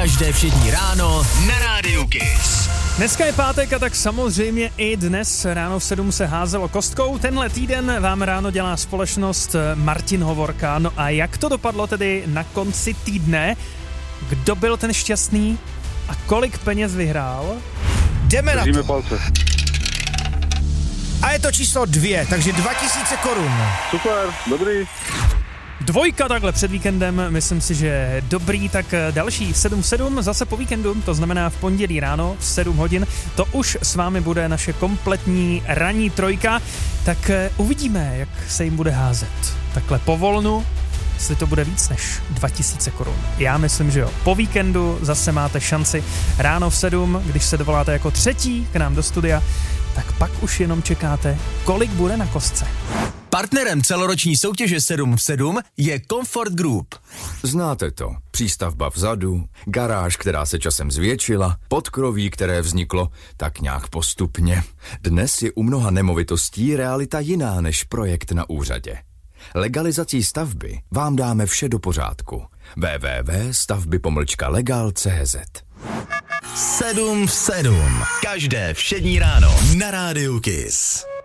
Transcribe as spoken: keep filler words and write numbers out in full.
Každé všední ráno na Rádiu Kiss. Dneska je pátek a tak samozřejmě i dnes ráno v sedm se házelo kostkou. Tenhle týden vám ráno dělá společnost Martin Hovorka. No a jak to dopadlo tedy na konci týdne? Kdo byl ten šťastný a kolik peněz vyhrál? Jdeme na Držíme to. palce. A je to číslo dvě, takže dva tisíce korun. Super, dobrý. Dvojka takhle před víkendem, myslím si, že dobrý, tak další sedm sedm zase po víkendu, to znamená v pondělí ráno v sedm hodin, to už s vámi bude naše kompletní ranní trojka, tak uvidíme, jak se jim bude házet. Takhle po volnu, jestli to bude víc než dva tisíce korun. Já myslím, že jo. Po víkendu zase máte šanci ráno v sedm, když se dovoláte jako třetí k nám do studia, tak pak už jenom čekáte, kolik bude na kostce. Partnerem celoroční soutěže sedm v sedm je Comfort Group. Znáte to. Přístavba vzadu, garáž, která se časem zvětšila, podkroví, které vzniklo tak nějak postupně. Dnes je u mnoha nemovitostí realita jiná než projekt na úřadě. Legalizací stavby vám dáme vše do pořádku. w w w tečka stavby pomlčka legal tečka c z sedm v sedm. Každé všední ráno na Rádiu Kiss.